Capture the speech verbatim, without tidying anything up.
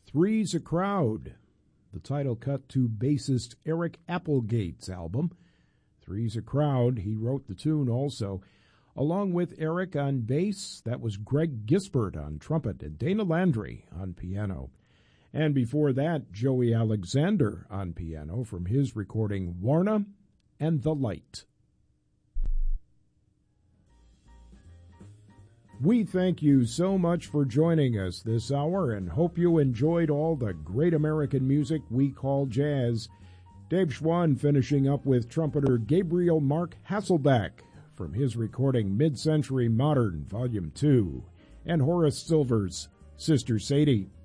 Three's a Crowd, the title cut to bassist Eric Applegate's album. Three's a Crowd, he wrote the tune also. Along with Eric on bass, that was Greg Gisbert on trumpet and Dana Landry on piano. And before that, Joey Alexander on piano from his recording Warna and the Light. We thank you so much for joining us this hour and hope you enjoyed all the great American music we call jazz. Dave Schwann finishing up with trumpeter Gabriel Mark Hasselback from his recording Mid-Century Modern Volume two, and Horace Silver's Sister Sadie.